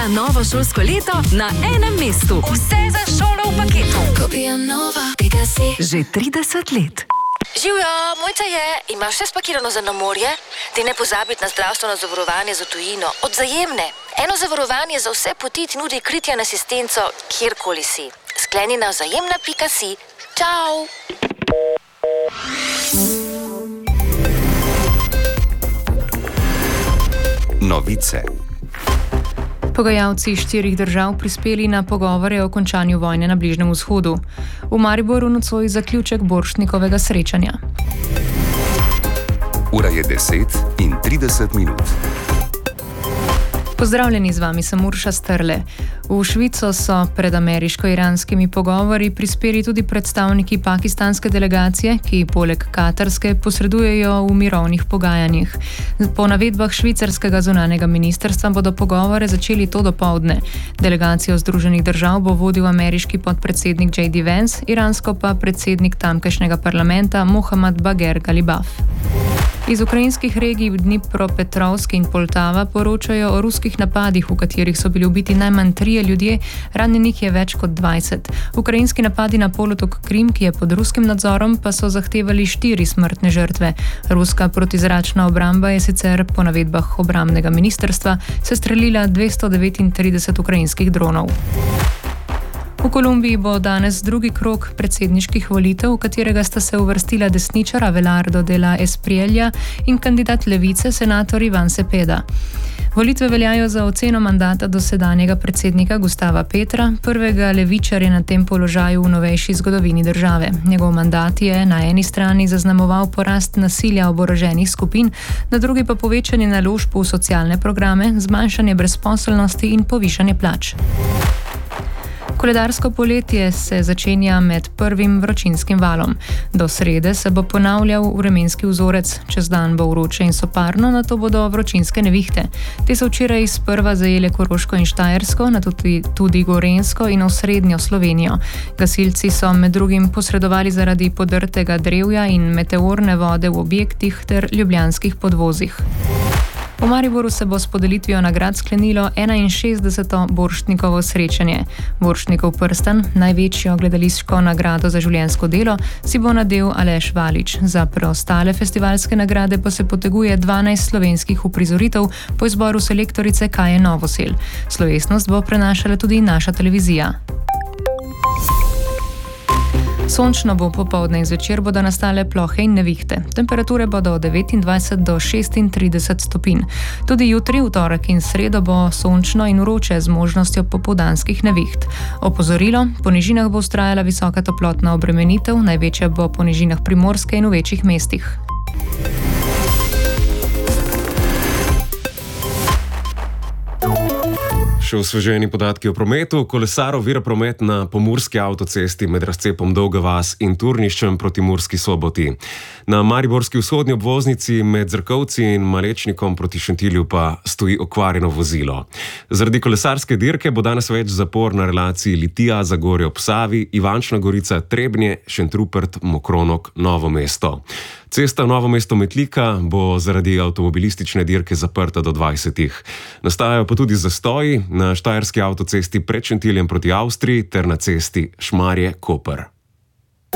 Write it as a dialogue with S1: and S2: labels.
S1: za novo šolsko leto na enem mestu. Vse za šolo v paketu. Že 30 let.
S2: Živjo, Mojca je, imaš vse spakirano za na morje? Ti ne pozabiti na zdravstveno zavarovanje za tujino. Od Vzajemne. Eno zavarovanje za vse poti ti nudi kritje in asistenco, kjerkoli si. Skleni na vzajemna.si. Čau!
S3: Novice.
S4: Pogajalci 4 držav prispeli na pogovore o končanju vojne na Bližnjem vzhodu. V Mariboru nocoj zaključek Borštnikovega srečanja.
S3: Ura je 10:30.
S4: Pozdravljeni, z vami sem Urša Strle. V Švico so pred ameriško-iranskimi pogovori prispeli tudi predstavniki pakistanske delegacije, ki poleg katarske posredujejo v mirovnih pogajanjih. Po navedbah švicarskega zunanjega ministrstva bodo pogovore začeli to dopoldne. Delegacijo Združenih držav bo vodil ameriški podpredsednik J.D. Vance, iransko pa predsednik tamkajšnjega parlamenta Mohammad Bagher Galibaf. Iz ukrajinskih regij Dnipropetrovsk in Poltava poročajo o ruskih napadih, v katerih so bili ubiti najmanj 3 ljudje, ranjenih je več kot 20. Ukrajinski napadi na polotok Krim, ki je pod ruskim nadzorom, pa so zahtevali 4 smrtne žrtve. Ruska protizračna obramba je sicer po navedbah obrambnega ministrstva sestrelila 239 ukrajinskih dronov. V Kolumbiji bo danes drugi krog predsedniških volitev, v katerega sta se uvrstila desničar Abelardo de la Espriella in kandidat levice, senator Ivan Cepeda. Volitve veljajo za oceno mandata dosedanjega predsednika Gustava Petra, prvega levičarja na tem položaju v novejši zgodovini države. Njegov mandat je na eni strani zaznamoval porast nasilja oboroženih skupin, na drugi pa povečanje naložb v socialne programe, zmanjšanje brezposelnosti in povišanje plač. Koledarsko poletje se začenja med prvim vročinskim valom. Do srede se bo ponavljal vremenski vzorec, čez dan bo vroče in soparno, nato bodo vročinske nevihte. Te so včeraj sprva zajele Koroško in Štajersko, nato tudi Gorenjsko in osrednjo Slovenijo. Gasilci so med drugim posredovali zaradi podrtega drevja in meteorne vode v objektih ter ljubljanskih podvozih. V Mariboru se bo s podelitvijo nagrad sklenilo 61. Borštnikovo srečanje. Borštnikov prstan, največjo gledališko nagrado za življenjsko delo, si bo nadel Aleš Valič. Za preostale festivalske nagrade pa se poteguje 12 slovenskih uprizoritev po izboru selektorice Kaje Novosel. Slovesnost bo prenašala tudi naša televizija. Sončno bo popoldne in zvečer bodo nastale plohe in nevihte. Temperature bodo od 29 do 36 stopinj. Tudi jutri, v torek in sredo bo sončno in vroče z možnostjo popoldanskih neviht. Opozorilo, po nižinah bo vztrajala visoka toplotna obremenitev, največja bo po nižinah Primorske in v večjih mestih.
S5: Še osveženi podatki o prometu. Kolesar ovira promet na pomurski avtocesti med razcepom Dolga vas in Turniščem proti Murski Soboti. Na mariborski vzhodni obvoznici med Zrkovci in Malečnikom proti Šentilju pa stoji okvarjeno vozilo. Zaradi kolesarske dirke bo danes več zapor na relaciji Litija, Zagorje ob Savi, Ivančna Gorica, Trebnje, Šentrupert, Mokronok, Novo mesto. Cesta Novo mesto-Metlika bo zaradi avtomobilistične dirke zaprta do 20. Nastajajo pa tudi zastoji na štajerski avtocesti pred Šentiljem proti Avstriji ter na cesti Šmarje-Koper.